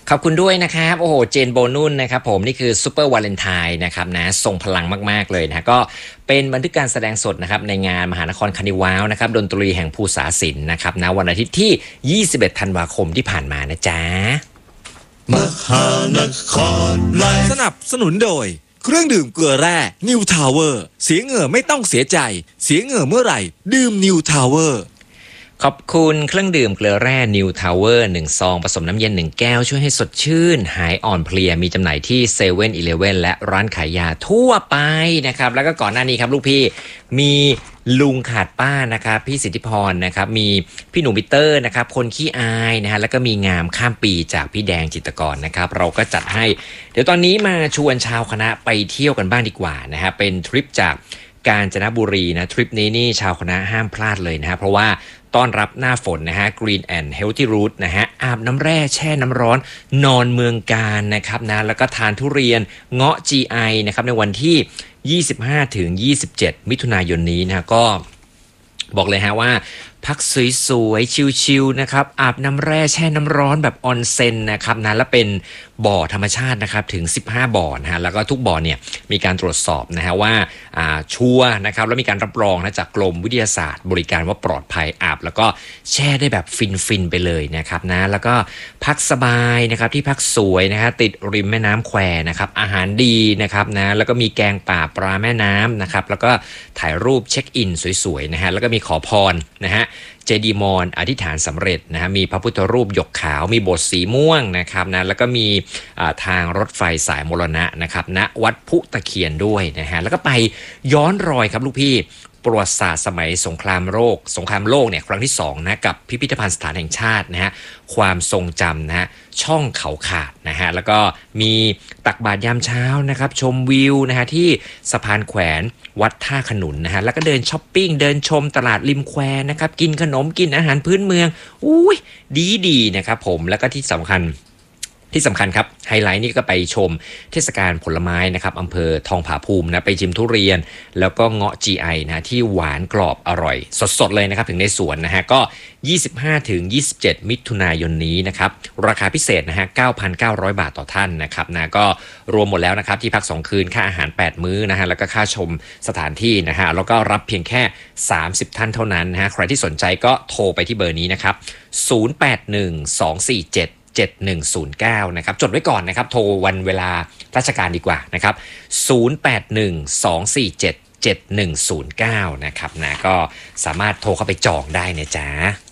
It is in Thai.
ขอบคุณด้วยนะครับโอ้โหเจนโบนุ่นนะครับผมนี่คือซูเปอร์วาเลนไทน์นะครับนะทรงพลังมากๆเลยนะก็เป็นบันทึกการแสดงสดนะครับในงานมหานครคานิวาวนะครับดนตรีแห่งภูษาศิลป์นะครับนะวันอาทิตย์ที่ 21 ธันวาคมที่ผ่านมานะจ๊ะมหานครไลฟ์สนับสนุนโดยเครื่องดื่มเกลือแร่นิวทาวเวอร์เสียเหงื่อไม่ต้องเสียใจเสียเหงื่อเมื่อไหร่ดื่มนิวทาวเวอร์ขอบคุณเครื่องดื่มเกลือแร่ New Tower 1 ซองผสมน้ำเย็น 1 แก้วช่วยให้สดชื่นหายอ่อนเพลียมีจำหน่ายที่7 e เ e ่ e อและร้านขายยาทั่วไปนะครับแล้วก็ก่อนหน้านี้ครับลูกพี่มีลุงขาดป้านะครับพี่สิทธิพรนะครับมีพี่หนุ่มมิเตอร์นะครับคนขี้อายนะฮะแล้วก็มีงามข้ามปีจากพี่แดงจิตรกรนะครับเราก็จัดให้เดี๋ยวตอนนี้มาชวนชาวคณะไปเที่ยวกันบ้างดีกว่านะฮะเป็นทริปจากกาญจนบุรีนะทริปนี้นี่ชาวคณะห้ามพลาดเลยนะฮะเพราะว่าต้อนรับหน้าฝนนะฮะ Green and Healthy Route นะฮะอาบน้ำแร่แช่น้ำร้อนนอนเมืองกาญนะครับนะแล้วก็ทานทุเรียนเงาะ GI นะครับในวันที่ 25-27 มิถุนายนนี้นะก็บอกเลยฮะว่าพักสวยๆชิลๆนะครับอาบน้ำแร่แช่น้ำร้อนแบบออนเซ็นนะครับนะและเป็นบ่อธรรมชาตินะครับถึง15บ่อนะฮะแล้วก็ทุกบ่อเนี่ยมีการตรวจสอบนะฮะว่าชัวร์นะครับแล้วมีการรับรองนะจากกรมวิทยาศาสตร์บริการว่าปลอดภัยอาบแล้วก็แช่ได้แบบฟินๆไปเลยนะครับนะแล้วก็พักสบายนะครับที่พักสวยนะฮะติดริมแม่น้ำแควนะครับอาหารดีนะครับนะแล้วก็มีแกงป่าปลาแม่น้ำนะครับแล้วก็ถ่ายรูปเช็คอินสวยๆนะฮะแล้วก็มีขอพรนะฮะเจดีย์มอนอธิษฐานสำเร็จนะฮะมีพระพุทธรูปหยกขาวมีโบสถ์สีม่วงนะครับนะแล้วก็มีทางรถไฟสายมรณะนะครับณวัดพุตะเคียนด้วยนะฮะแล้วก็ไปย้อนรอยครับลูกพี่ประวัติศาสตร์สมัยสงครามโลกเนี่ยครั้งที่2นะกับพิพิธภัณฑ์สถานแห่งชาตินะฮะความทรงจำนะฮะช่องเขาขาดนะฮะแล้วก็มีตักบาตรยามเช้านะครับชมวิวนะฮะที่สะพานแขวนวัดท่าขนุนนะฮะแล้วก็เดินช้อปปิ้งเดินชมตลาดริมแควนะครับกินขนมกินอาหารพื้นเมืองอุ้ยดีนะครับผมแล้วก็ที่สำคัญครับไฮไลท์นี่ก็ไปชมเทศกาลผลไม้นะครับอำเภอทองผาภูมินะไปชิมทุเรียนแล้วก็เงาะ GI นะที่หวานกรอบอร่อยสดๆเลยนะครับถึงในสวนนะฮะก็ 25-27 มิถุนายนนี้นะครับราคาพิเศษนะฮะ 9,900 บาทต่อท่านนะครับนะก็รวมหมดแล้วนะครับที่พัก2คืนค่าอาหาร8มื้อนะฮะแล้วก็ค่าชมสถานที่นะฮะแล้วก็รับเพียงแค่30ท่านเท่านั้นนะฮะใครที่สนใจก็โทรไปที่เบอร์นี้นะครับ081247 7109นะครับจดไว้ก่อนนะครับโทรวันเวลาราชการดีกว่านะครับ0812477109นะครับนะก็สามารถโทรเข้าไปจองได้นะจ๊ะ